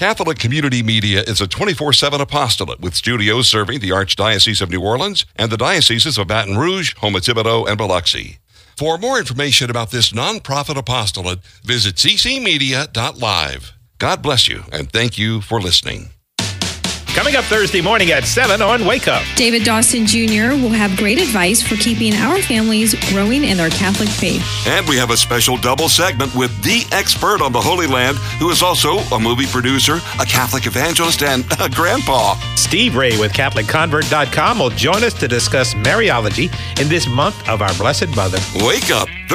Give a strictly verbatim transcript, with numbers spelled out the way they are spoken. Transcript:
Catholic Community Media is a twenty-four seven apostolate with studios serving the Archdiocese of New Orleans and the dioceses of Baton Rouge, Houma-Thibodaux, and Biloxi. For more information about this nonprofit apostolate, visit c c media dot live. God bless you, and thank you for listening. Coming up Thursday morning at seven on Wake Up. David Dawson Junior will have great advice for keeping our families growing in their Catholic faith. And we have a special double segment with the expert on the Holy Land, who is also a movie producer, a Catholic evangelist, and a grandpa. Steve Ray with Catholic Convert dot com will join us to discuss Mariology in this month of our Blessed Mother. Wake Up